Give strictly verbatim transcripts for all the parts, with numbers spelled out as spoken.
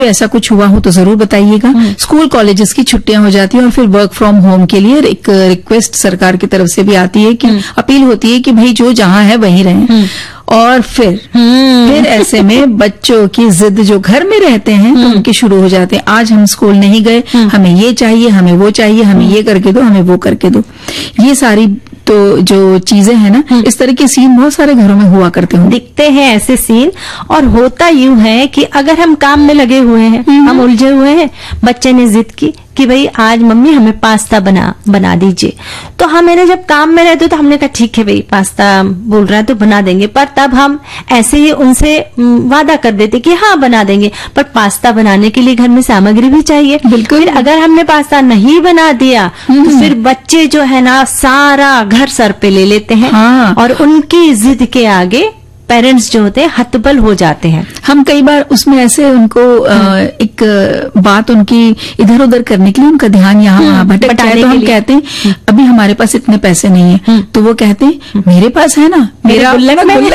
ऐसा कुछ हुआ हो तो जरूर बताइएगा। स्कूल कॉलेजेस की छुट्टियां हो जाती हैं और फिर वर्क फ्रॉम होम के लिए एक रिक्वेस्ट सरकार की तरफ से भी आती है कि अपील होती है कि भाई जो जहां है वहीं रहें। और फिर फिर ऐसे में बच्चों की जिद जो घर में रहते हैं तो उनके शुरू हो जाते हैं, आज हम स्कूल नहीं गए, हमें ये चाहिए, हमें वो चाहिए, हमें ये करके दो, हमें वो करके दो। ये सारी तो जो चीजें हैं ना, इस तरह के सीन बहुत सारे घरों में हुआ करते हैं, दिखते हैं ऐसे सीन। और होता यूं है कि अगर हम काम में लगे हुए हैं, हम उलझे हुए हैं, बच्चे ने जिद की कि भाई आज मम्मी हमें पास्ता बना बना दीजिए, तो हम मैंने जब काम में रहते तो हमने कहा ठीक है भाई पास्ता बोल रहा है तो बना देंगे, पर तब हम ऐसे ही उनसे वादा कर देते कि हाँ बना देंगे, पर पास्ता बनाने के लिए घर में सामग्री भी चाहिए। बिल्कुल। फिर अगर हमने पास्ता नहीं बना दिया तो फिर बच्चे जो है ना सारा घर सर पे ले लेते हैं। हाँ। और उनकी जिद के आगे पेरेंट्स जो होते हैं हतबल हो जाते हैं। हम कई बार उसमें ऐसे उनको एक बात उनकी इधर उधर करने के लिए उनका ध्यान यहाँ वहाँ भटक जाए तो हम कहते हैं अभी हमारे पास इतने पैसे नहीं है, तो वो कहते हैं मेरे पास है ना, मेरा गुल्लक में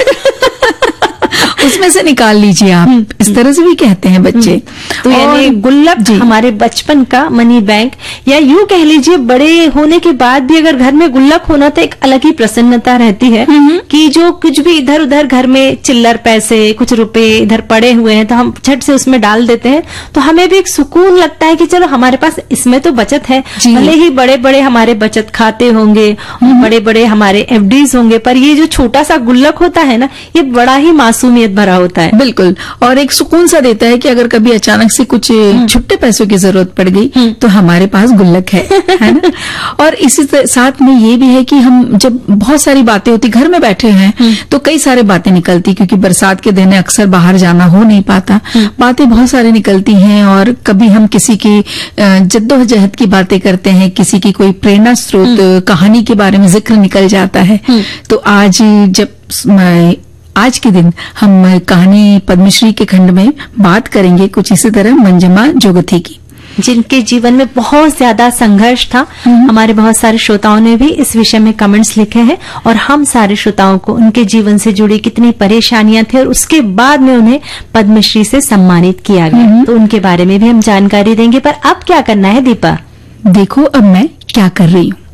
उसमें से निकाल लीजिए आप। इस तरह से भी कहते हैं बच्चे। तो यानी गुल्लक हमारे बचपन का मनी बैंक, या यूं कह लीजिए बड़े होने के बाद भी अगर घर में गुल्लक होना तो एक अलग ही प्रसन्नता रहती है कि जो कुछ भी इधर उधर घर में चिल्लर पैसे कुछ रुपए इधर पड़े हुए हैं तो हम झट से उसमें डाल देते हैं, तो हमें भी एक सुकून लगता है कि चलो हमारे पास इसमें तो बचत है। भले ही बड़े बड़े हमारे बचत खाते होंगे, बड़े बड़े हमारे एफडीज होंगे, पर ये जो छोटा सा गुल्लक होता है ना, ये बड़ा ही मासूमियत भरा होता है। बिल्कुल। और एक सुकून सा देता है कि अगर कभी अचानक से कुछ छुट्टे पैसों की जरूरत पड़ गई तो हमारे पास गुल्लक है, है ना। और इसी साथ में ये भी है कि हम जब बहुत सारी बातें होती घर में बैठे हैं तो कई सारे बातें निकलती, क्योंकि बरसात के दिन अक्सर बाहर जाना हो नहीं पाता, बातें बहुत सारी निकलती हैं। और कभी हम किसी की जद्दोजहद की बातें करते हैं, किसी की कोई प्रेरणा स्रोत कहानी के बारे में जिक्र निकल जाता है। तो आज जब आज के दिन हम कहानी पद्मश्री के खंड में बात करेंगे कुछ इसी तरह मंजमा जोगथी की, जिनके जीवन में बहुत ज्यादा संघर्ष था। हमारे बहुत सारे श्रोताओं ने भी इस विषय में कमेंट्स लिखे हैं और हम सारे श्रोताओं को उनके जीवन से जुड़ी कितनी परेशानियां थी और उसके बाद में उन्हें पद्मश्री से सम्मानित किया गया, तो उनके बारे में भी हम जानकारी देंगे। पर अब क्या करना है दीपा? देखो अब मैं क्या कर रही हूँ।